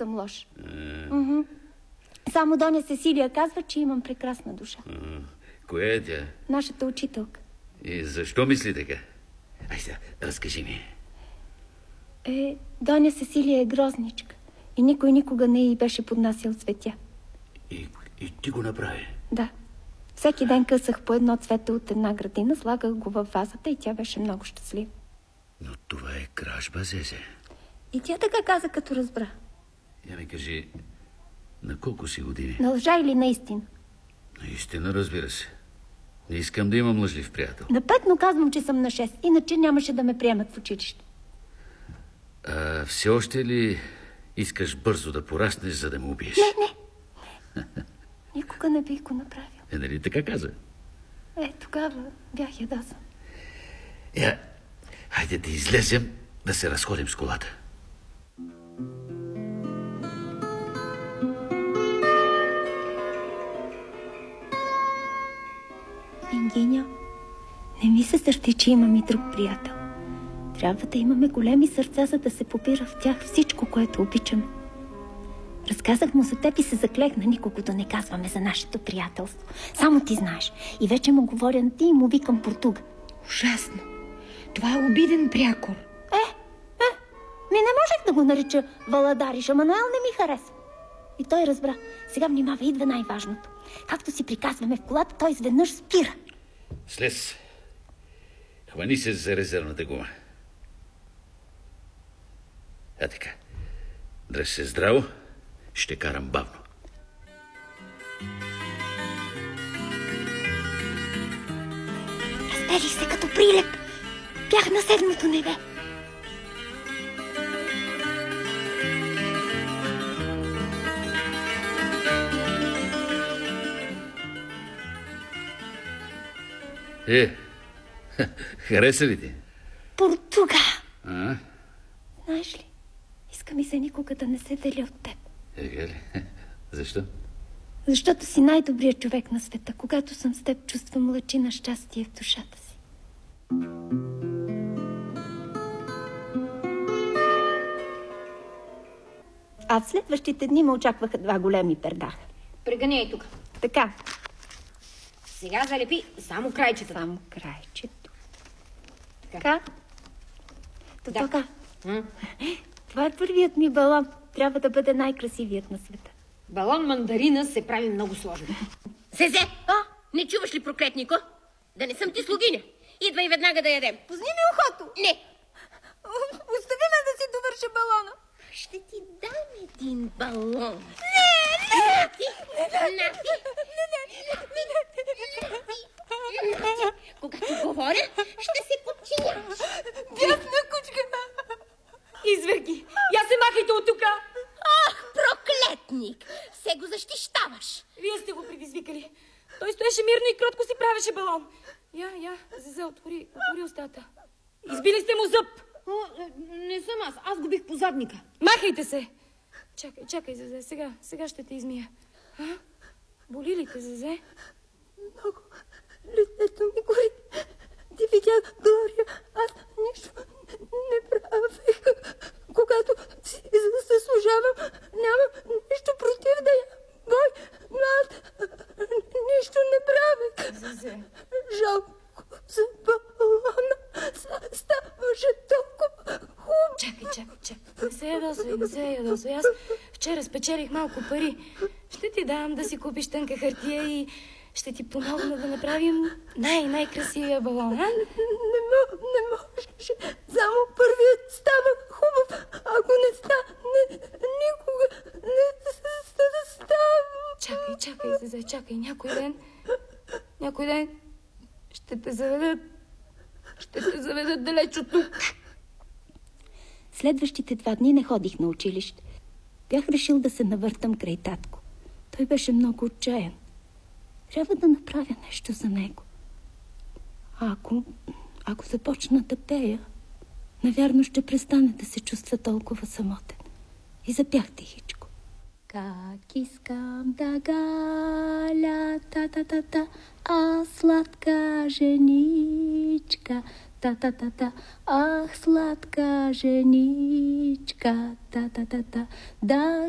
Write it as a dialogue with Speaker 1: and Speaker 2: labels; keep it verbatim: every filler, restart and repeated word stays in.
Speaker 1: съм лош. Mm-hmm. Само Доня Сесилия казва, че имам прекрасна душа.
Speaker 2: А, коя е тя?
Speaker 1: Нашата учителка.
Speaker 2: И защо мисли така? Ай сега, разкажи ми.
Speaker 1: Е, Доня Сесилия е грозничка. И никой никога не й беше поднасял цветя.
Speaker 2: И, и ти го направи?
Speaker 1: Да. Всеки ден късах по едно цвете от една градина, слагах го във вазата и тя беше много щастлива.
Speaker 2: Но това е кражба, Зезе.
Speaker 1: И тя така каза, като разбра.
Speaker 2: Я ми кажи, на колко си години?
Speaker 1: На лъжа или наистина?
Speaker 2: Наистина, разбира се. Не искам да имам лъжлив приятел.
Speaker 1: На пет, но казвам, че съм на шест. Иначе нямаше да ме приемат в училище.
Speaker 2: А все още ли искаш бързо да пораснеш, за да ме убиеш?
Speaker 1: Не, не. Никога не бих го направил.
Speaker 2: Е, нали така каза?
Speaker 1: Е, тогава бях ядосан.
Speaker 2: Я, хайде да излезем, да се разходим с колата.
Speaker 1: Ингиня, не ми се сърди, че имам и друг приятел. Трябва да имаме големи сърца, за да се попира в тях всичко, което обичаме. Разказах му за теб и се заклех на никого да не казваме за нашето приятелство. Само ти знаеш. И вече му говоря на ти и му викам Португа.
Speaker 3: Ужасно. Това е обиден прякор.
Speaker 1: Е, е, ми не можех да го нарича Валадариш, а Мануел не ми харесва. И той разбра. Сега внимава, идва най-важното. Както си приказваме в колата, той изведнъж спира.
Speaker 2: Слез. Хвани се за резервната гума. А така. Дръж се здраво. Ще карам бавно.
Speaker 1: Разпелих се като прилеп. Бях на седмото небе.
Speaker 2: Е, хареса ли ти?
Speaker 1: Португа!
Speaker 2: А?
Speaker 1: Знаеш ли, иска ми се никога да не се деля от теб.
Speaker 2: Ега ли? Защо?
Speaker 1: Защото си най-добрият човек на света. Когато съм с теб, чувствам лъчи на щастие в душата си. А в следващите дни ме очакваха два големи пердаха.
Speaker 3: Преганяй тук.
Speaker 1: Така.
Speaker 3: Сега залепи само крайчето.
Speaker 1: Само крайчето.
Speaker 3: Така.
Speaker 1: Така. То
Speaker 3: Да.
Speaker 1: така.
Speaker 3: М?
Speaker 1: Това е първият ми балон. Трябва да бъде най-красивият на света.
Speaker 3: Балон мандарина се прави много сложно.
Speaker 4: Зезе,
Speaker 1: А?
Speaker 4: не чуваш ли, проклетнико? Да не съм ти слугиня. Идвай веднага да ядем.
Speaker 1: Пусни ми ухото.
Speaker 4: Не.
Speaker 1: Остави ме да си довърша балона.
Speaker 4: Ще ти дам един балон.
Speaker 1: Не, не!
Speaker 4: Нати, нати. Когато говоря, ще се подчиняваш.
Speaker 1: Бясна кучка.
Speaker 3: Изверги! Я се махайте от тука!
Speaker 4: Ах, проклетник! Все го защищаваш.
Speaker 3: Вие сте го предизвикали. Той стоеше мирно и кротко си правеше балон. Я, я, Зезе, отвори, отвори устата. Избили сте му зъб.
Speaker 5: О, не съм аз. Аз го бих по задника.
Speaker 3: Махайте се! Чакай, чакай, Зезе, сега, сега ще те измия. А? Боли ли те, Зезе?
Speaker 1: Много. Лицето ми гори. Ти видя, Глория, аз нищо не правех. Когато си заслужавам, нямам нищо против да я бой, но аз нищо не правех.
Speaker 3: Зезе.
Speaker 1: Жалко за балона. Ставаше толкова хубаво.
Speaker 3: Чакай, чакай, чакай. Не се ядосвай, не се ядосвай. Аз вчера спечелих малко пари. Ще ти дам да си купиш тънка хартия и ще ти помогна да направим най-най-красивия балон, а?
Speaker 1: Не, мо- не можеше. Само първият става хубав. Ако не стане, никога не става.
Speaker 3: Чакай, чакай, Зезе, чакай. Някой ден, някой ден ще те заведат, ще те заведат далеч от тук.
Speaker 1: Следващите два дни не ходих на училище. Бях решил да се навъртам край татко. Той беше много отчаян. Трябва да направя нещо за него. А ако, ако започна да пея, навярно ще престане да се чувства толкова самотен. И запях тихичко. Как искам да галя, та-та-та-та, а сладка женичка, та-та-та-та, ах, сладка женичка, та-та-та-та, да